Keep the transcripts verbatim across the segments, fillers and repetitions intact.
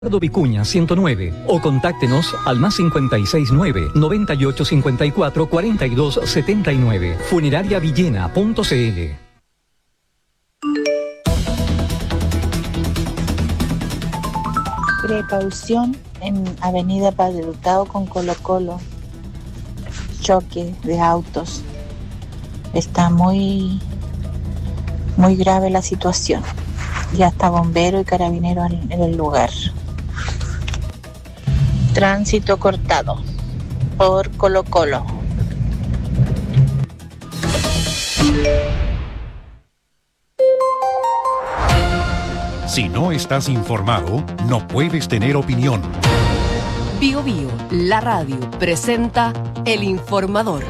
Vicuña ciento nueve o contáctenos al más cincuenta y seis nueve, noventa y ocho cincuenta y cuatro, cuarenta y dos setenta y nueve. funeraria villena punto c l. Precaución en Avenida Padre Hurtado con Colo Colo. Choque de autos. Está muy, muy grave la situación. Ya está bombero y carabinero en el lugar. Tránsito cortado por Colo Colo. Si no estás informado, no puedes tener opinión. Bio Bio, la radio, presenta El Informador.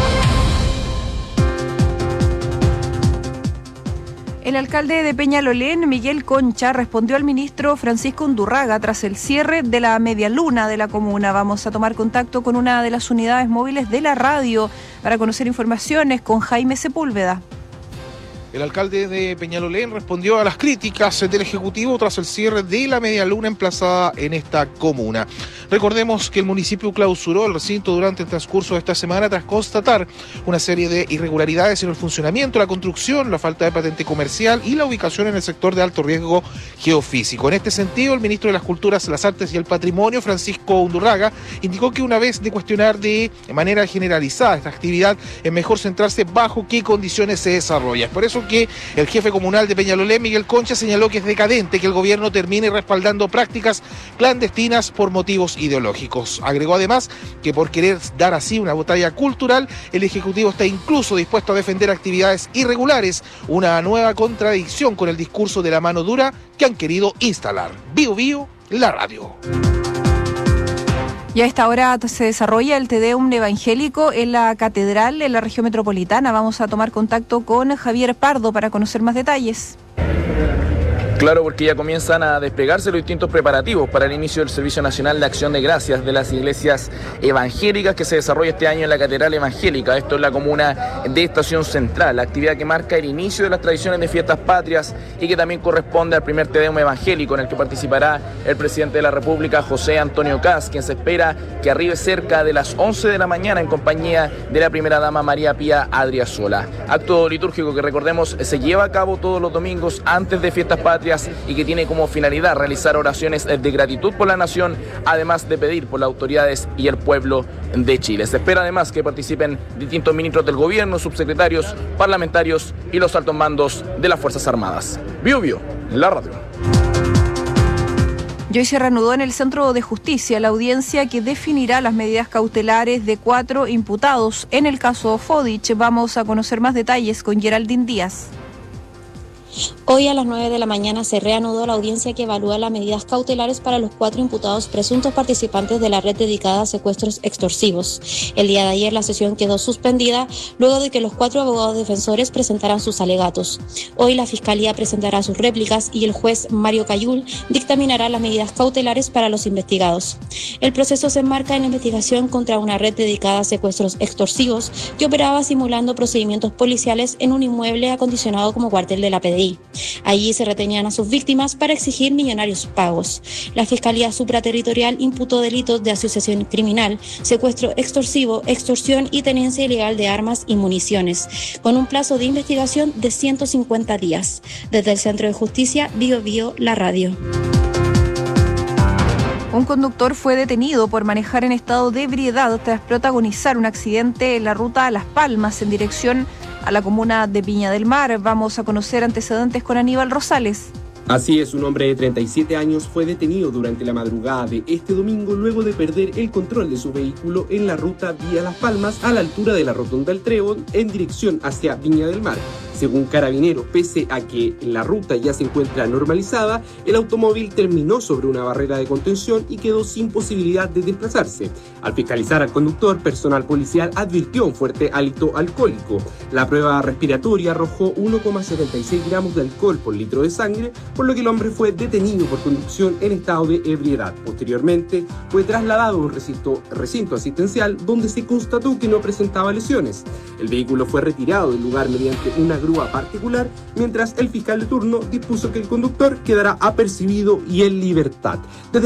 El alcalde de Peñalolén, Miguel Concha, respondió al ministro Francisco Undurraga tras el cierre de la media luna de la comuna. Vamos a tomar contacto con una de las unidades móviles de la radio para conocer informaciones con Jaime Sepúlveda. El alcalde de Peñalolén respondió a las críticas del Ejecutivo tras el cierre de la media luna emplazada en esta comuna. Recordemos que el municipio clausuró el recinto durante el transcurso de esta semana tras constatar una serie de irregularidades en el funcionamiento, la construcción, la falta de patente comercial y la ubicación en el sector de alto riesgo geofísico. En este sentido, el ministro de las Culturas, las Artes y el Patrimonio, Francisco Undurraga, indicó que una vez de cuestionar de manera generalizada esta actividad, es mejor centrarse bajo qué condiciones se desarrolla. Por eso que el jefe comunal de Peñalolén, Miguel Concha, señaló que es decadente que el gobierno termine respaldando prácticas clandestinas por motivos ideológicos. Agregó además que por querer dar así una batalla cultural, el Ejecutivo está incluso dispuesto a defender actividades irregulares, una nueva contradicción con el discurso de la mano dura que han querido instalar. Bio Bio, la radio. Y a esta hora se desarrolla el Te Deum evangélico en la catedral en la región metropolitana. Vamos a tomar contacto con Javier Pardo para conocer más detalles. Claro, porque ya comienzan a desplegarse los distintos preparativos para el inicio del Servicio Nacional de Acción de Gracias de las iglesias evangélicas que se desarrolla este año en la Catedral Evangélica. Esto es la comuna de Estación Central, la actividad que marca el inicio de las tradiciones de fiestas patrias y que también corresponde al primer Te Deum evangélico en el que participará el presidente de la República, José Antonio Kast, quien se espera que arribe cerca de las once de la mañana en compañía de la primera dama María Pía Adriasola. Acto litúrgico que, recordemos, se lleva a cabo todos los domingos antes de fiestas patrias y que tiene como finalidad realizar oraciones de gratitud por la nación, además de pedir por las autoridades y el pueblo de Chile. Se espera además que participen distintos ministros del gobierno, subsecretarios, parlamentarios y los altos mandos de las Fuerzas Armadas. Bio Bio, la radio. Y hoy se reanudó en el Centro de Justicia la audiencia que definirá las medidas cautelares de cuatro imputados en el caso Fodich. Vamos a conocer más detalles con Geraldine Díaz. Hoy a las nueve de la mañana se reanudó la audiencia que evalúa las medidas cautelares para los cuatro imputados presuntos participantes de la red dedicada a secuestros extorsivos. El día de ayer la sesión quedó suspendida luego de que los cuatro abogados defensores presentaran sus alegatos. Hoy la Fiscalía presentará sus réplicas y el juez Mario Cayul dictaminará las medidas cautelares para los investigados. El proceso se enmarca en la investigación contra una red dedicada a secuestros extorsivos que operaba simulando procedimientos policiales en un inmueble acondicionado como cuartel de la P D I. Allí se retenían a sus víctimas para exigir millonarios pagos. La Fiscalía Supraterritorial imputó delitos de asociación criminal, secuestro extorsivo, extorsión y tenencia ilegal de armas y municiones, con un plazo de investigación de ciento cincuenta días. Desde el Centro de Justicia, Bio Bio, la radio. Un conductor fue detenido por manejar en estado de ebriedad tras protagonizar un accidente en la ruta a Las Palmas en dirección a la comuna de Viña del Mar. Vamos a conocer antecedentes con Aníbal Rosales. Así es, un hombre de treinta y siete años fue detenido durante la madrugada de este domingo luego de perder el control de su vehículo en la ruta vía Las Palmas a la altura de la Rotonda del Trébol en dirección hacia Viña del Mar. Según Carabineros, pese a que la ruta ya se encuentra normalizada, el automóvil terminó sobre una barrera de contención y quedó sin posibilidad de desplazarse. Al fiscalizar al conductor, personal policial advirtió un fuerte hálito alcohólico. La prueba respiratoria arrojó uno coma setenta y seis gramos de alcohol por litro de sangre, por lo que el hombre fue detenido por conducción en estado de ebriedad. Posteriormente, fue trasladado a un recinto, recinto asistencial donde se constató que no presentaba lesiones. El vehículo fue retirado del lugar mediante una grúa grúa particular, mientras el fiscal de turno dispuso que el conductor quedará apercibido y en libertad. Desde